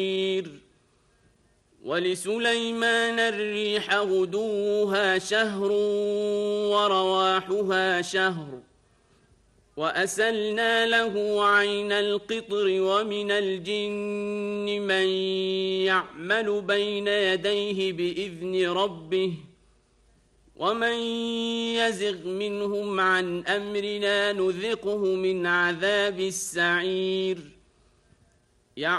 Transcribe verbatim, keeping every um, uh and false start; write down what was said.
ولسليمان الريح غدوها شهر ورواحها شهر وأسلنا له عين القطر ومن الجن من يعمل بين يديه بإذن ربه ومن يزغ منهم عن أمرنا نذقه من عذاب السعير